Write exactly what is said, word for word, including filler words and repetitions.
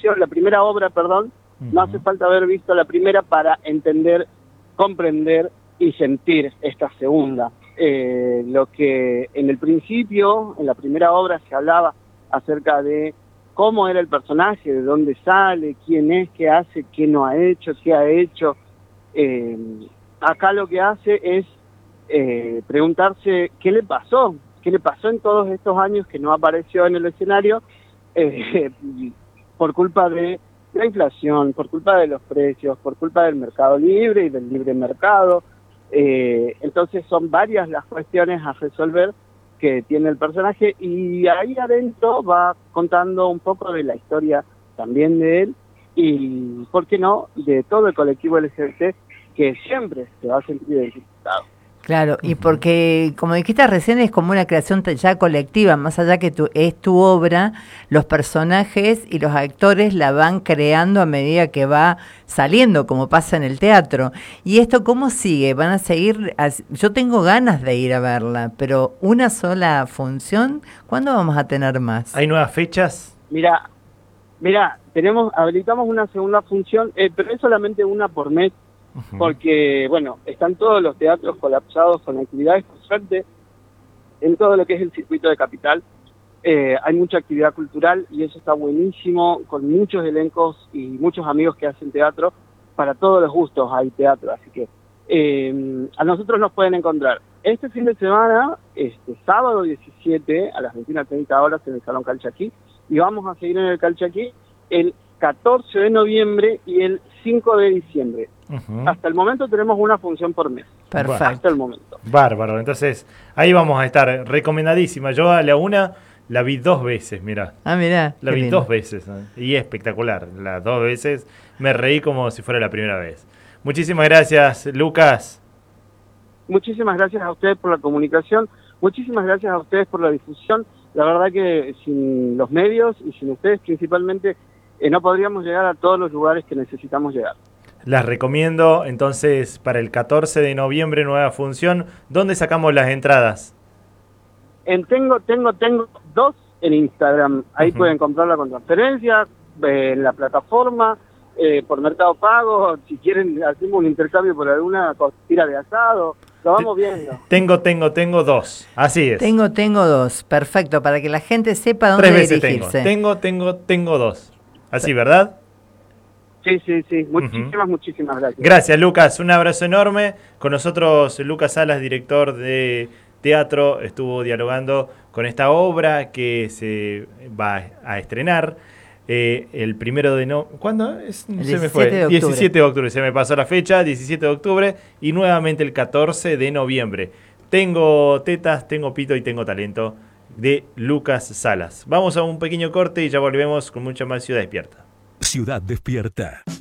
función, la primera obra, perdón, uh-huh. no hace falta haber visto la primera para entender, comprender y sentir esta segunda. Eh, lo que en el principio, en la primera obra, se hablaba acerca de cómo era el personaje, de dónde sale, quién es, qué hace, qué no ha hecho, qué ha hecho. Eh, acá lo que hace es eh, preguntarse qué le pasó, qué le pasó en todos estos años que no apareció en el escenario eh, por culpa de la inflación, por culpa de los precios, por culpa del mercado libre y del libre mercado. Eh, entonces son varias las cuestiones a resolver que tiene el personaje, y ahí adentro va contando un poco de la historia también de él y, ¿por qué no?, de todo el colectivo L G B T, que siempre se va a sentir identificado. Claro, y porque, como dijiste recién, es como una creación ya colectiva, más allá que tu, es tu obra, los personajes y los actores la van creando a medida que va saliendo, como pasa en el teatro. ¿Y esto cómo sigue? ¿Van a seguir? A, yo tengo ganas de ir a verla, pero una sola función, ¿cuándo vamos a tener más? ¿Hay nuevas fechas? Mira, mira, tenemos, habilitamos una segunda función, eh, pero es solamente una por mes. Porque, bueno, están todos los teatros colapsados con actividades, por suerte, en todo lo que es el circuito de Capital. Eh, hay mucha actividad cultural y eso está buenísimo, con muchos elencos y muchos amigos que hacen teatro. Para todos los gustos hay teatro, así que eh, a nosotros nos pueden encontrar este fin de semana, este sábado diecisiete a las veintiuna treinta horas en el Salón Calchaquí, y vamos a seguir en el Calchaquí el catorce de noviembre y el cinco de diciembre. Uh-huh. Hasta el momento tenemos una función por mes. Perfecto. Hasta el momento. Bárbaro. Entonces, ahí vamos a estar. Recomendadísima. Yo a la una la vi dos veces, mirá. Ah, mirá. La vi lindo. dos veces. Y espectacular. Las dos veces me reí como si fuera la primera vez. Muchísimas gracias, Lucas. Muchísimas gracias a ustedes por la comunicación. Muchísimas gracias a ustedes por la difusión. La verdad que sin los medios y sin ustedes principalmente, eh, no podríamos llegar a todos los lugares que necesitamos llegar. Las recomiendo, entonces, para el catorce de noviembre, nueva función. ¿Dónde sacamos las entradas? En tengo, tengo, tengo dos en Instagram. Ahí uh-huh. pueden comprarla con transferencia, eh, en la plataforma, eh, por Mercado Pago. Si quieren, hacemos un intercambio por alguna tira de asado. Lo vamos viendo. Tengo, tengo, tengo dos. Así es. Tengo, tengo dos. Perfecto, para que la gente sepa dónde Tres veces dirigirse. Tengo, tengo, tengo, tengo dos. Así, ¿verdad? Sí, sí, sí. Muchísimas, uh-huh. muchísimas gracias. Gracias, Lucas. Un abrazo enorme. Con nosotros, Lucas Salas, director de teatro, estuvo dialogando con esta obra que se va a estrenar eh, el primero de no... ¿Cuándo? Es, se me fue. diecisiete de octubre. Se me pasó la fecha, diecisiete de octubre. Y nuevamente el catorce de noviembre. Tengo tetas, tengo pito y tengo talento, de Lucas Salas. Vamos a un pequeño corte y ya volvemos con mucha más Ciudad Despierta. Ciudad Despierta.